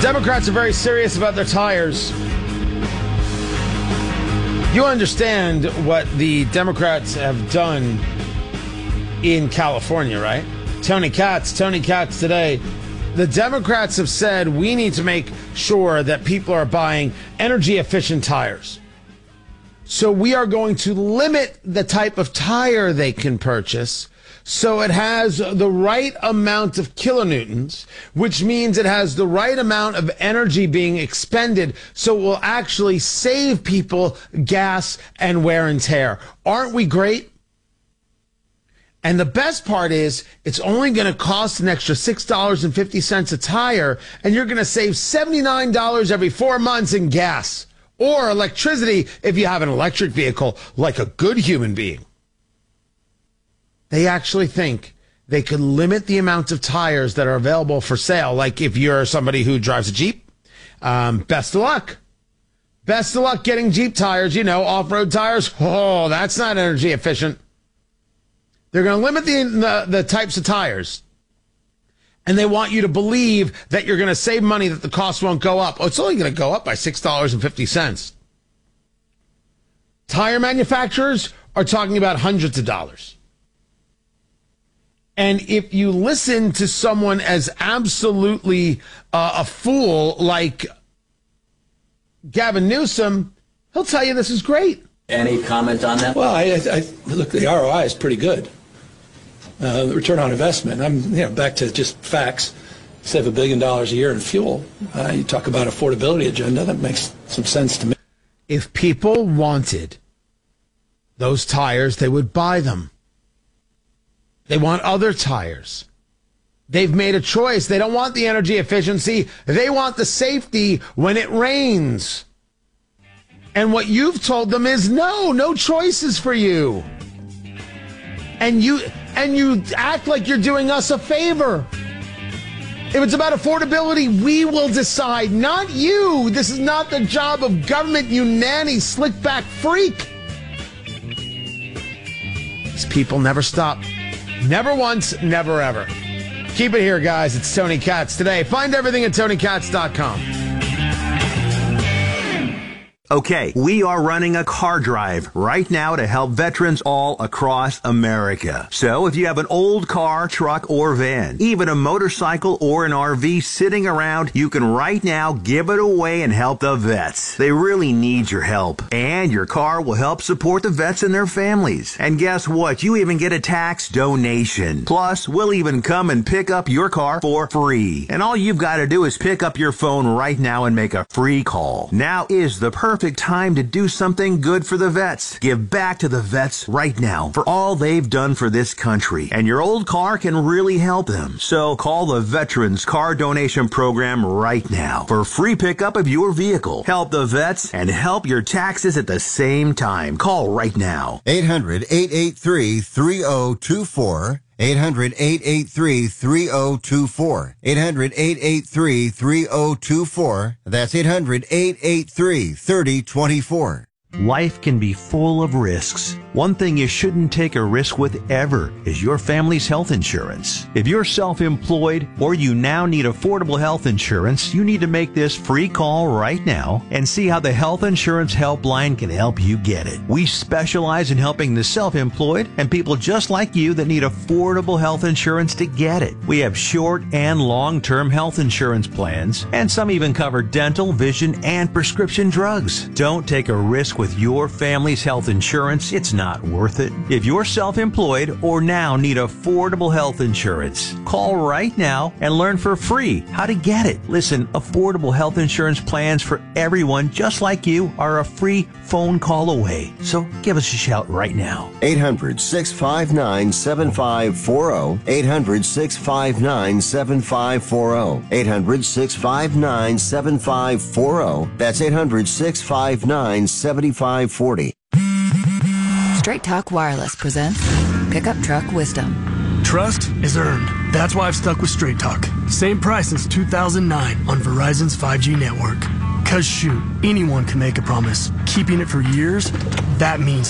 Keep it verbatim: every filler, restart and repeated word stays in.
Democrats are very serious about their tires. You understand what the Democrats have done in California, right? Tony Katz, Tony Katz today. The Democrats have said we need to make sure that people are buying energy-efficient tires. So we are going to limit the type of tire they can purchase so it has the right amount of kilonewtons, which means it has the right amount of energy being expended so it will actually save people gas and wear and tear. Aren't we great? And the best part is it's only going to cost an extra six dollars and fifty cents a tire, and you're going to save seventy-nine dollars every four months in gas or electricity if you have an electric vehicle like a good human being. They actually think they could limit the amount of tires that are available for sale. Like if you're somebody who drives a Jeep, um, best of luck. Best of luck getting Jeep tires, you know, off-road tires. Oh, that's not energy efficient. They're going to limit the, the the types of tires. And they want you to believe that you're going to save money, that the cost won't go up. Oh, it's only going to go up by six dollars and fifty cents. Tire manufacturers are talking about hundreds of dollars. And if you listen to someone as absolutely uh, a fool like Gavin Newsom, he'll tell you this is great. Any comment on that? Well, I, I look, the R O I is pretty good. Uh, the return on investment, I'm you know back to just facts. Save a billion dollars a year in fuel. Uh, you talk about affordability agenda, that makes some sense to me. If people wanted those tires, they would buy them. They want other tires. They've made a choice. They don't want the energy efficiency. They want the safety when it rains. And what you've told them is no, no choices for you. And you and you act like you're doing us a favor. If it's about affordability, we will decide, not you. This is not the job of government, you nanny, slick-back freak. These people never stop. Never once, never ever. Keep it here, guys. It's Tony Katz today. Find everything at tony katz dot com. Okay, we are running a car drive right now to help veterans all across America. So if you have an old car, truck, or van, even a motorcycle or an R V sitting around, you can right now give it away and help the vets. They really need your help. And your car will help support the vets and their families. And guess what? You even get a tax donation. Plus, we'll even come and pick up your car for free. And all you've got to do is pick up your phone right now and make a free call. Now is the perfect time to do something good for the vets. Give back to the vets right now for all they've done for this country. And your old car can really help them. So call the Veterans Car Donation Program right now for free pickup of your vehicle. Help the vets and help your taxes at the same time. Call right now. eight hundred, eight eight three, three oh two four. eight hundred, eight eight three, three oh two four. eight hundred, eight eight three, three oh two four. That's eight hundred, eight eight three, three oh two four. Life can be full of risks. One thing you shouldn't take a risk with ever is your family's health insurance. If you're self-employed or you now need affordable health insurance, you need to make this free call right now and see how the Health Insurance Helpline can help you get it. We specialize in helping the self-employed and people just like you that need affordable health insurance to get it. We have short and long-term health insurance plans, and some even cover dental, vision, and prescription drugs. Don't take a risk with your family's health insurance. It's not worth it. If you're self-employed or now need affordable health insurance, call right now and learn for free how to get it. Listen, affordable health insurance plans for everyone just like you are a free phone call away. So give us a shout right now. eight hundred, six five nine, seven five four zero. eight hundred, six five nine, seven five four zero. eight hundred, six five nine, seven five four zero. That's eight hundred, six five nine, seven five four zero. Straight Talk Wireless presents Pickup Truck Wisdom. Trust is earned. That's why I've stuck with Straight Talk. Same price since two thousand nine on Verizon's five G network. Cause shoot, anyone can make a promise. Keeping it for years, that means